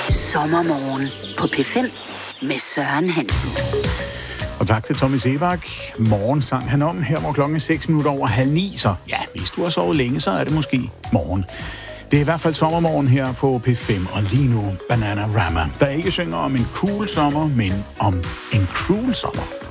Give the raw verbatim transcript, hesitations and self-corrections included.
Sommermorgen på P fem med Søren Hansen. Og tak til Tommy Sebak. Morgen sang han om her, hvor klokken er seks minutter over halv ni, så ja, hvis du har sovet længe, så er det måske morgen. Det er i hvert fald sommermorgen her på P fem, og lige nu Bananarama, der ikke synger om en cool sommer, men om en cruel sommer.